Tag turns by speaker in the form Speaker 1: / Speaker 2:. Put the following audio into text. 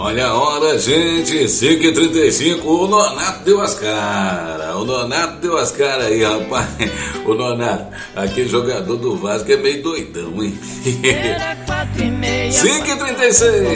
Speaker 1: Olha a hora, gente, 5h35, o Nonato deu as caras, aí, rapaz, o Nonato, aquele jogador do Vasco é meio doidão, hein? 5h36.